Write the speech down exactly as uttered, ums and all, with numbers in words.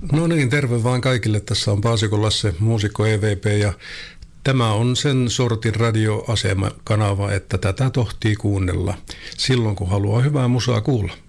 No niin, terve vaan kaikille. Tässä on Paasikon Lasse, muusikko E V P, ja tämä on sen sortin radioasema-kanava, että tätä tohtii kuunnella silloin, kun haluaa hyvää musaa kuulla.